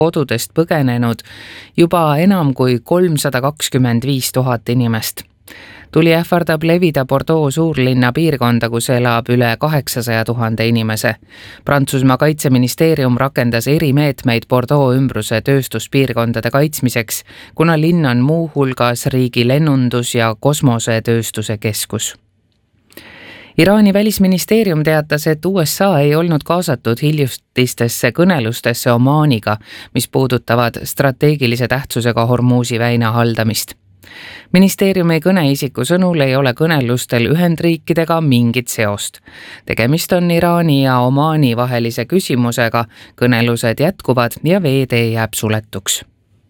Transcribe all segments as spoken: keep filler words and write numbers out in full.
kodudest põgenenud juba enam kui kolmsada kakskümmend viis tuhat inimest. Tuli ähvardab levida Bordeaux suurlinna piirkonda, kus elab üle kaheksasaja tuhande inimese. Prantsusmaa kaitseministeerium rakendas erimeetmeid Bordeaux ümbruse tööstuspiirkondade kaitsmiseks, kuna linn on muu hulgas riigi lennundus- ja kosmosetööstuse keskus. Iraani välisministeerium teatas, et U S A ei olnud kaasatud hiljutistesse kõnelustesse Omaaniga, mis puudutavad strateegilise tähtsusega Hormuzi väina haldamist. Ministeeriumi kõneisiku sõnul ei ole kõnelustel Ühendriikidega mingit seost. Tegemist on Iraani ja Omaani vahelise küsimusega, kõnelused jätkuvad ja veetee jääb suletuks.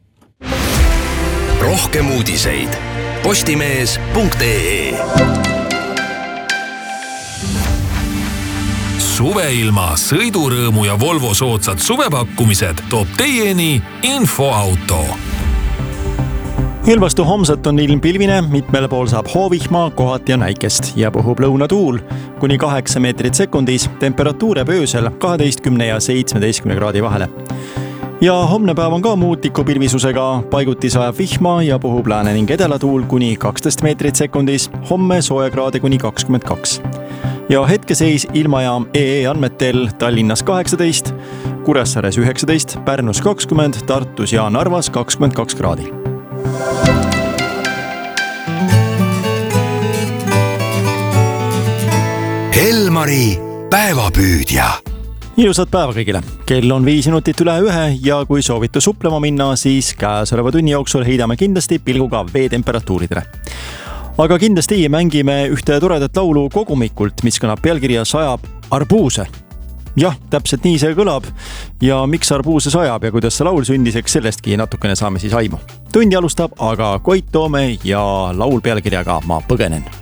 Rohkem uudiseid postimees punkt ee. Suveilma, sõidurõõmu ja Volvo soodsad suvepakkumised toob teieni Infoauto. Ilvastu homset on ilm pilvine, mitmel pool saab hoovihma, kohati on äikest ja puhub lõunatuul kuni kaheksa meetrit sekundis, temperatuur jääb öösel kaheteistkümne ja seitsmeteistkümne kraadi vahele. Ja homne päev on ka muutliku pilvisusega, paiguti sajab vihma ja puhub lääne ning edelatuul kuni kaksteist meetrit sekundis, homme soojakraade kuni kakskümmend kaks. Ja hetkeseis ilmajaam E E andmetel Tallinnas kaheksateist, Kuressaares üheksateist, Pärnus kakskümmend, Tartus ja Narvas kakskümmend kaks kraadi. Elmari päevapüüdja. Ilusat päeva kõigile. Kell on viis minutit üle ühe ja kui soovite suplema minna, siis käesoleva tunni jooksul heidame kindlasti pilguga veetemperatuuridele. Aga kindlasti mängime ühte toredat laulu kogumikult, mis kõnab pealkirja Sajab arbuuse. Jah, täpselt nii see kõlab ja miks arbuuse sajab ja kuidas see laul sündis, eks sellestki natukene saame siis aimu. Tundi alustab aga Koit Toome ja laul pealkirjaga Ma põgenen.